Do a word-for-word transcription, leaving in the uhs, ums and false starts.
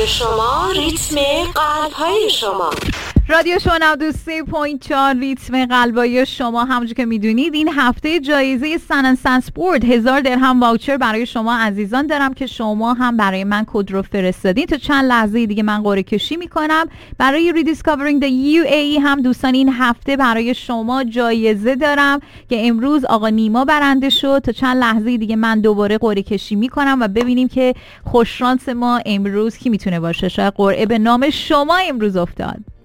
شما، ریتم قلب‌های شما. رادیو شما نود و سه و چهار ریتم قلبای شما. همونجور که میدونید این هفته جایزه سن اند سنسپورت هزار درهم واوچر برای شما عزیزان دارم که شما هم برای من کد رو فرستادین. تا چند لحظه دیگه من قرعه کشی میکنم برای ریدیسکاورینگ دی یو ای ای. هم دوستان این هفته برای شما جایزه دارم که امروز آقا نیما برنده شد. تا چند لحظه دیگه من دوباره قرعه کشی میکنم و ببینیم که خوششانس ما امروز کی میتونه باشه. شاید قرعه به نام شما امروز افتاد.